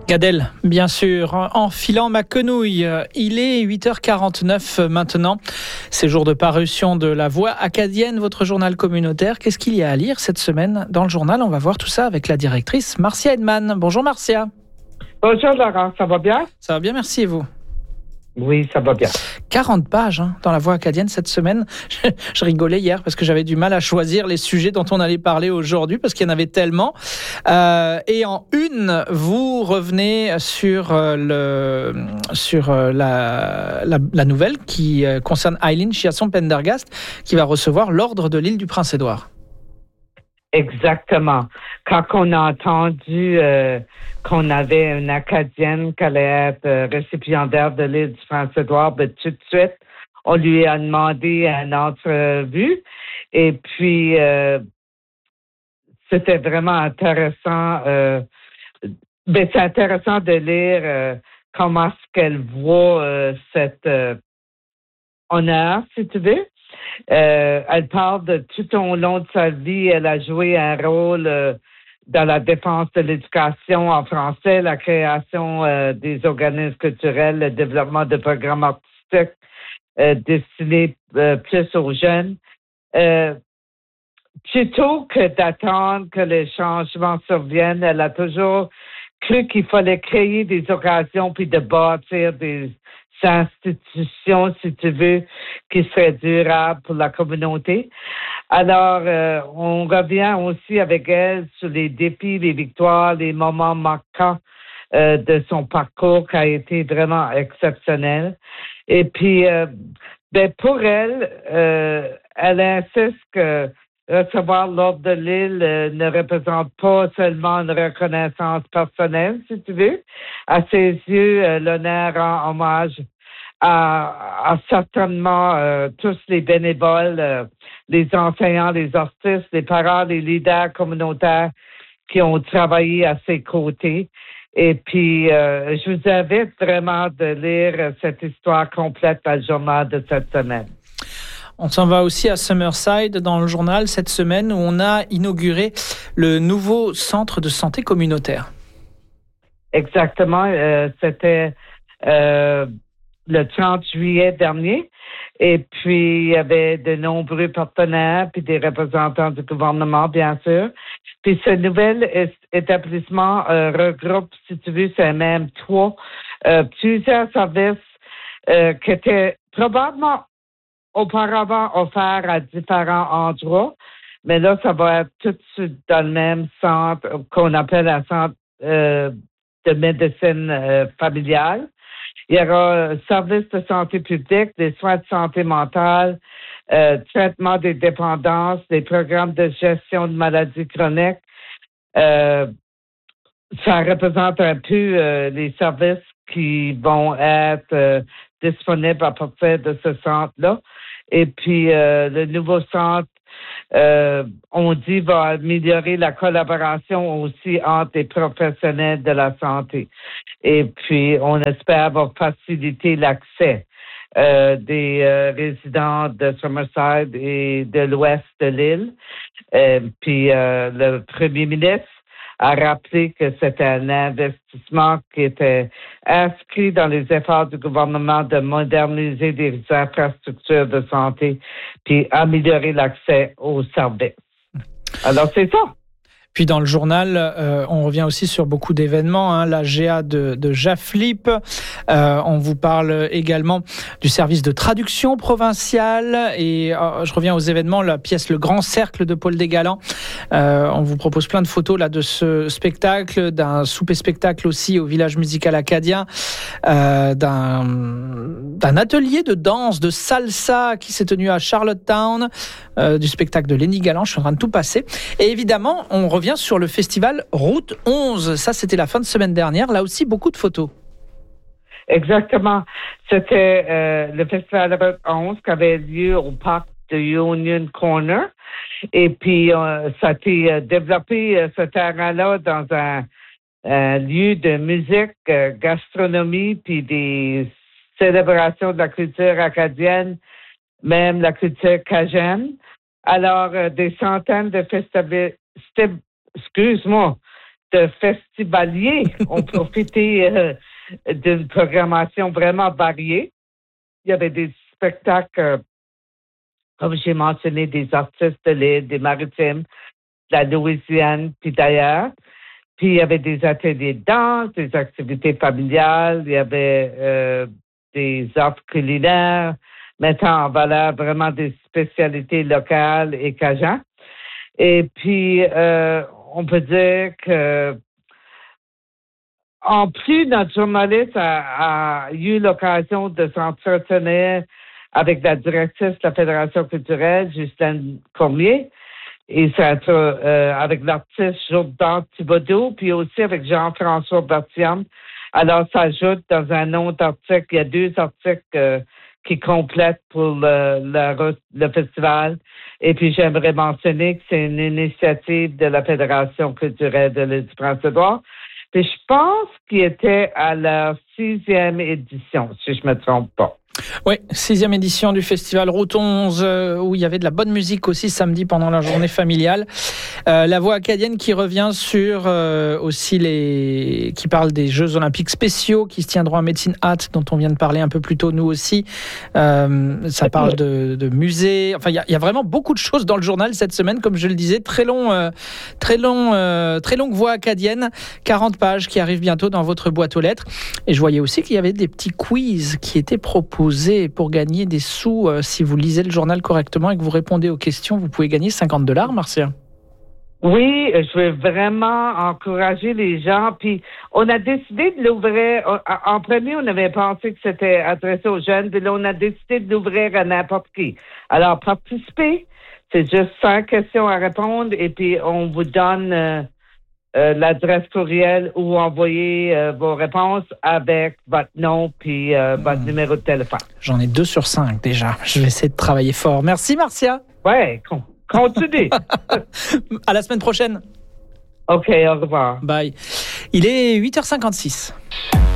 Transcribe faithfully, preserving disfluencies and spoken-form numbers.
Gadel, bien sûr, en filant ma quenouille. Il est huit heures quarante-neuf maintenant. C'est jour de parution de La Voix acadienne, votre journal communautaire. Qu'est-ce qu'il y a à lire cette semaine dans le journal? On va voir tout ça avec la directrice Marcia Edman. Bonjour Marcia. Bonjour Laurent, ça va bien? Ça va bien, merci et vous? Oui, ça va bien. quarante pages hein, dans La Voix acadienne cette semaine. Je, je rigolais hier parce que j'avais du mal à choisir les sujets dont on allait parler aujourd'hui parce qu'il y en avait tellement. Euh, et en une, vous revenez sur, euh, le, sur euh, la, la, la nouvelle qui euh, concerne Eileen Chiasson Pendergast qui va recevoir l'ordre de l'île du Prince-Édouard. Exactement. Quand on a entendu euh, qu'on avait une Acadienne qui allait être euh, récipiendaire de l'île du Prince-Édouard, ben, tout de suite, on lui a demandé une entrevue. Et puis, euh, c'était vraiment intéressant. Euh, ben, c'est intéressant de lire euh, comment est-ce qu'elle voit euh, cet euh, honneur, si tu veux. Euh, elle parle de tout au long de sa vie, elle a joué un rôle euh, dans la défense de l'éducation en français, la création euh, des organismes culturels, le développement de programmes artistiques euh, destinés euh, plus aux jeunes. Euh, plutôt que d'attendre que les changements surviennent, elle a toujours cru qu'il fallait créer des occasions puis de bâtir des institutions, si tu veux, qui seraient durables pour la communauté. Alors, euh, on revient aussi avec elle sur les défis, les victoires, les moments marquants euh, de son parcours qui a été vraiment exceptionnel. Et puis, euh, ben pour elle, euh, elle insiste que recevoir l'ordre de l'île euh, ne représente pas seulement une reconnaissance personnelle, si tu veux. À ses yeux, euh, l'honneur rend hommage à, à certainement euh, tous les bénévoles, euh, les enseignants, les artistes, les parents, les leaders communautaires qui ont travaillé à ses côtés. Et puis, euh, je vous invite vraiment de lire cette histoire complète dans le journal de cette semaine. On s'en va aussi à Summerside dans le journal cette semaine où on a inauguré le nouveau centre de santé communautaire. Exactement. Euh, c'était euh, le trente juillet dernier. Et puis, il y avait de nombreux partenaires puis des représentants du gouvernement, bien sûr. Puis, ce nouvel établissement euh, regroupe, si tu veux, c'est même trois, euh, plusieurs services euh, qui étaient probablement auparavant offert à différents endroits, mais là, ça va être tout de suite dans le même centre qu'on appelle un centre euh, de médecine euh, familiale. Il y aura un service de santé publique, des soins de santé mentale, euh, traitement des dépendances, des programmes de gestion de maladies chroniques. Euh, ça représente un peu euh, les services qui vont être euh, disponibles à partir de ce centre-là. Et puis, euh, le nouveau centre, euh, on dit, va améliorer la collaboration aussi entre les professionnels de la santé. Et puis, on espère va faciliter l'accès euh, des euh, résidents de Summerside et de l'ouest de l'île. Et puis, euh, le premier ministre a rappelé que c'était un investissement qui était inscrit dans les efforts du gouvernement de moderniser des infrastructures de santé puis améliorer l'accès aux services. Alors, c'est ça. Puis dans le journal, euh, on revient aussi sur beaucoup d'événements. Hein, la G A de, de Jaflip. Euh, on vous parle également du service de traduction provincial. Et euh, je reviens aux événements, la pièce Le Grand Cercle de Paul Desgalants. Euh, on vous propose plein de photos là de ce spectacle, d'un souper-spectacle aussi au village musical acadien, euh, d'un, d'un atelier de danse, de salsa qui s'est tenu à Charlottetown, euh, du spectacle de Lenny Galland. Je suis en train de tout passer. Et évidemment, on revient sur le festival Route onze. Ça, c'était la fin de semaine dernière. Là aussi, beaucoup de photos. Exactement. C'était euh, le festival Route onze qui avait lieu au parc de Union Corner. Et puis, euh, ça a été euh, développé, euh, ce terrain-là, dans un, un lieu de musique, euh, gastronomie, puis des célébrations de la culture acadienne, même la culture cajun. Alors, euh, des centaines de festivals, excuse-moi, de festivaliers ont profité euh, d'une programmation vraiment variée. Il y avait des spectacles, euh, comme j'ai mentionné, des artistes de l'île, des maritimes, de la Louisiane, puis d'ailleurs. Puis il y avait des ateliers de danse, des activités familiales, il y avait euh, des offres culinaires, mettant en valeur vraiment des spécialités locales et cajun. Et puis, euh, on peut dire que, en plus, notre journaliste a, a eu l'occasion de s'entretenir avec la directrice de la Fédération culturelle, Justine Cormier, et ça euh, avec l'artiste Jourdan Thibodeau, puis aussi avec Jean-François Bertium. Alors, ça ajoute dans un autre article, il y a deux articles euh, qui complètent pour le, le, le festival. Et puis, j'aimerais mentionner que c'est une initiative de la Fédération culturelle de l'île du Prince-Édouard. Puis, je pense qu'il était à la sixième édition, si je me trompe pas. Oui, sixième édition du festival Route onze, euh, où il y avait de la bonne musique aussi samedi pendant la journée familiale. Euh, la voix acadienne qui revient sur euh, aussi les... qui parle des Jeux olympiques spéciaux qui se tiendront à Medicine Hat, dont on vient de parler un peu plus tôt nous aussi. Euh, ça parle de, de musées. Enfin, il y, a, il y a vraiment beaucoup de choses dans le journal cette semaine, comme je le disais. Très long, euh, très long, euh, très longue voix acadienne, quarante pages qui arrivent bientôt dans votre boîte aux lettres. Et je voyais aussi qu'il y avait des petits quiz qui étaient proposés pour gagner des sous. Euh, si vous lisez le journal correctement et que vous répondez aux questions, vous pouvez gagner cinquante dollars, Marcia. Oui, je veux vraiment encourager les gens. Puis, on a décidé de l'ouvrir. En premier, on avait pensé que c'était adressé aux jeunes. Puis là, on a décidé de l'ouvrir à n'importe qui. Alors, participez. C'est juste cinq questions à répondre. Et puis, on vous donne euh, euh, l'adresse courriel où envoyer euh, vos réponses avec votre nom puis euh, mmh. votre numéro de téléphone. J'en ai deux sur cinq déjà. Je vais essayer de travailler fort. Merci, Marcia. Ouais, con. Continue. À la semaine prochaine. OK, au revoir. Bye. Il est huit heures cinquante-six.